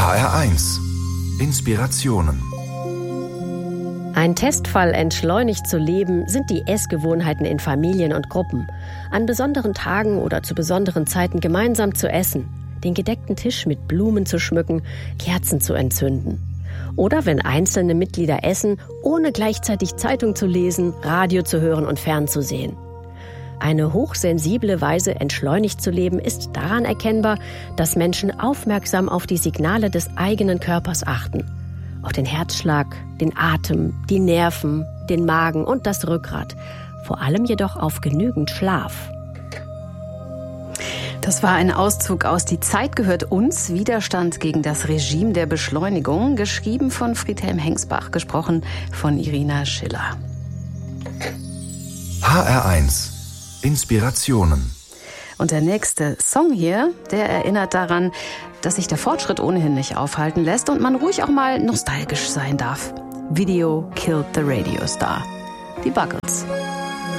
HR1 Inspirationen. Ein Testfall, entschleunigt zu leben, sind die Essgewohnheiten in Familien und Gruppen. An besonderen Tagen oder zu besonderen Zeiten gemeinsam zu essen, den gedeckten Tisch mit Blumen zu schmücken, Kerzen zu entzünden. Oder wenn einzelne Mitglieder essen, ohne gleichzeitig Zeitung zu lesen, Radio zu hören und fernzusehen. Eine hochsensible Weise, entschleunigt zu leben, ist daran erkennbar, dass Menschen aufmerksam auf die Signale des eigenen Körpers achten. Auf den Herzschlag, den Atem, die Nerven, den Magen und das Rückgrat. Vor allem jedoch auf genügend Schlaf. Das war ein Auszug aus Die Zeit gehört uns, Widerstand gegen das Regime der Beschleunigung, geschrieben von Friedhelm Hengsbach, gesprochen von Irina Schiller. HR1 Inspirationen. Und der nächste Song hier, der erinnert daran, dass sich der Fortschritt ohnehin nicht aufhalten lässt und man ruhig auch mal nostalgisch sein darf. Video Killed the Radio Star. Die Buggles.